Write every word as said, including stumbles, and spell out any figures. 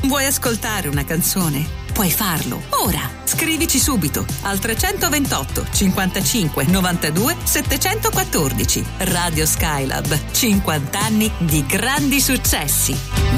vuoi ascoltare una canzone? Puoi farlo ora. Scrivici subito al trecentoventotto cinquantacinque novantadue settecentoquattordici. Radio Skylab, cinquanta anni di grandi successi.